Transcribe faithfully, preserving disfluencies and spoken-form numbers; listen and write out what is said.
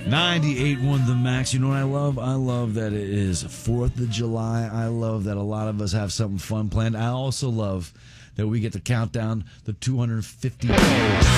ninety-eight point one The Max. You know what I love? I love that it is fourth of July. I love that a lot of us have something fun planned. I also love that we get to count down the two hundred fifty days